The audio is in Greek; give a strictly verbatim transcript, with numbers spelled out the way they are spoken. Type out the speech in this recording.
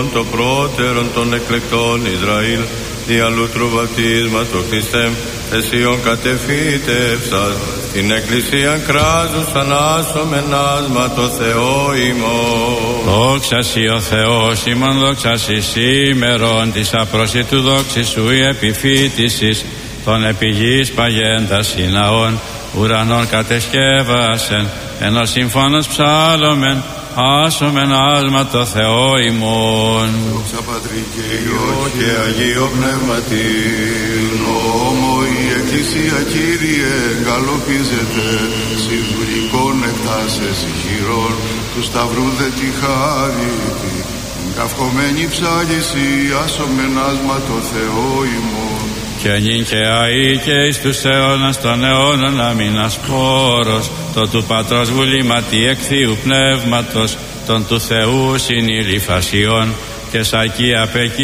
το πρώτερον των εκλεκτών Ισραήλ, διαλούτρου βαπτίσματο Χριστέ, εσίων κατεφύτευσας, την Εκκλησίαν κράζους ανάσομεν άσμα το Θεό ημών. Δόξα σοι ο Θεός ημών, δόξα σοι σήμερον της απροσιτού δόξης σου η επιφύτησης των επιγής παγέντας ναών, ουρανών κατεσκεύασεν, ενός συμφώνος ψάλλομεν, άσομεν άσμα το Θεό ημών. Δόξα Πατρί και Υιό και Αγίο Πνεύματι, νόμο η Εκκλησία Κύριε εγκαλοπίζεται, σιδουρικών εκτάσες χειρών, του Σταυρού δε τη χάρητη, καυχωμένη ψάλιση, άσομεν άσμα το Θεό ημών. Και νυν και αεί και εις τους αιώνας των αιώνων αμήν ασπόρος, το του Πατρός βουλήματι εκ Θείου Πνεύματος, τον του Θεού συνήλυφασιών και σακία πεκεί